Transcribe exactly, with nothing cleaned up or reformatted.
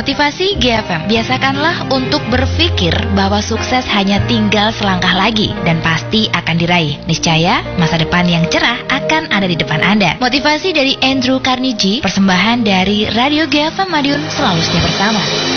Motivasi G F M, biasakanlah untuk berpikir bahwa sukses hanya tinggal selangkah lagi dan pasti akan diraih. Niscaya masa depan yang cerah akan ada di depan Anda. Motivasi dari Andrew Carnegie, persembahan dari Radio G F M Madiun, selalu setia bersama.